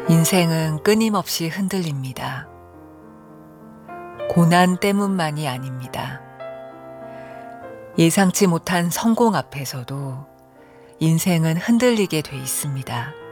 인생은 끊임없이 흔들립니다. 고난 때문만이 아닙니다. 예상치 못한 성공 앞에서도 인생은 흔들리게 돼 있습니다.